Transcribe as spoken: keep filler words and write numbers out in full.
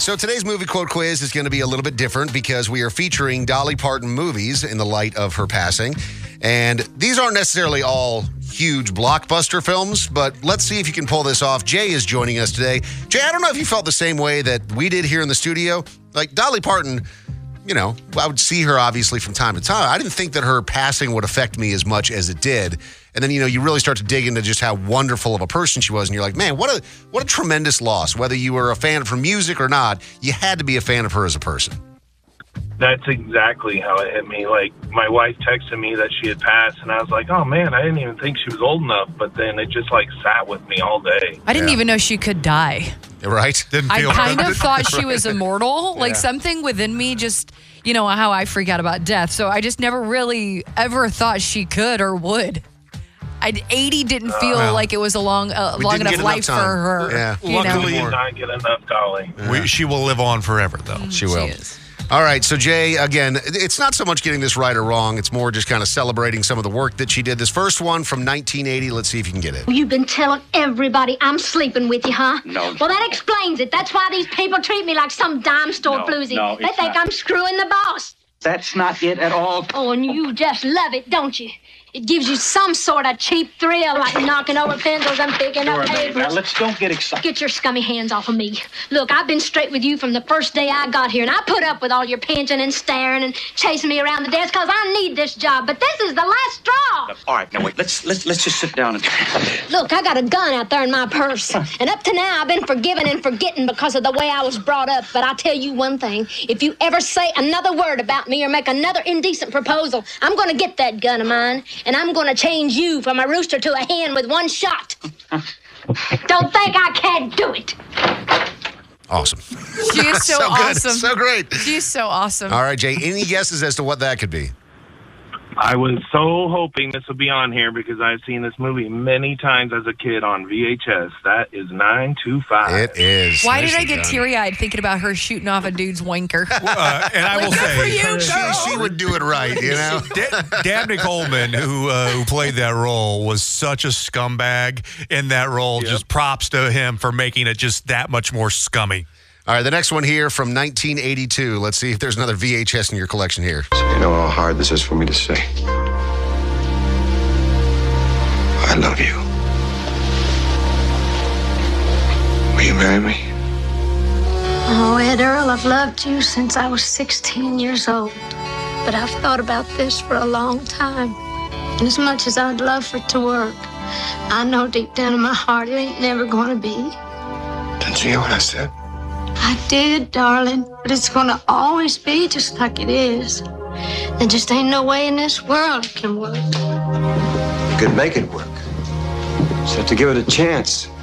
So today's movie quote quiz is going to be a little bit different because we are featuring Dolly Parton movies in the light of her passing. And these aren't necessarily all huge blockbuster films, but let's see if you can pull this off. Jay is joining us today. Jay, I don't know if you felt the same way that we did here in the studio. Like Dolly Parton, you know, I would see her obviously from time to time. I didn't think that her passing would affect me as much as it did. And then, you know, you really start to dig into just how wonderful of a person she was. And you're like, man, what a what a tremendous loss. Whether you were a fan of her music or not, you had to be a fan of her as a person. That's exactly how it hit me. Like, my wife texted me that she had passed, and I was like, oh, man, I didn't even think she was old enough. But then it just, like, sat with me all day. I didn't Yeah. even know she could die. Right? Didn't I feel kind good. of thought she was immortal. Like, Yeah. something within me just, you know, how I freak out about death. So I just never really ever thought she could or would. I'd, eighty didn't feel well, like it was a long, uh, we long didn't enough get enough life for time. her. Yeah. You Luckily- know? I did not get enough, Dolly. We, she will live on forever, though. She will. is. All right, so Jay, again, it's not so much getting this right or wrong. It's more just kind of celebrating some of the work that she did. This first one from nineteen eighty, let's see if you can get it. You've been telling everybody I'm sleeping with you, huh? No. Well, that explains it. That's why these people treat me like some dime store No, floozy. no, they it's think not. I'm screwing the boss. That's not it at all. Oh, and you just love it, don't you? It gives you some sort of cheap thrill, like knocking over pencils and picking up Now, papers. let's don't get excited. Get your scummy hands off of me. Look, I've been straight with you from the first day I got here, and I put up with all your pinching and staring and chasing me around the desk because I need this job. But this is the last straw. All right, now wait. Let's let's let's just sit down and. Look, I got a gun out there in my purse. And up to now, I've been forgiven and forgetting because of the way I was brought up. But I'll tell you one thing. If you ever say another word about me or make another indecent proposal, I'm going to get that gun of mine, and I'm going to change you from a rooster to a hen with one shot. Don't think I can't do it. Awesome. She is so, So good. awesome. So great. She's so awesome. All right, Jay, any guesses as to what that could be? I was so hoping this would be on here because I've seen this movie many times as a kid on V H S. That is nine two five. It is. Why did I Nicely get done. teary-eyed thinking about her shooting off a dude's wanker? Uh, and I will Good for say, you, She, girl. she would do it right, you know? Da- Dabney Coleman, who uh, who played that role, was such a scumbag in that role. Yep. Just props to him for making it just that much more scummy. All right, the next one here from nineteen eighty-two. Let's see if there's another V H S in your collection here. So you know how hard this is for me to say. I love you. Will you marry me? Oh, Ed Earl, I've loved you since I was sixteen years old. But I've thought about this for a long time. And as much as I'd love for it to work, I know deep down in my heart it ain't never going to be. Didn't you hear what I said? I did, darling, but it's going to always be just like it is. There just ain't no way in this world it can work. You could make it work. Just have to give it a chance.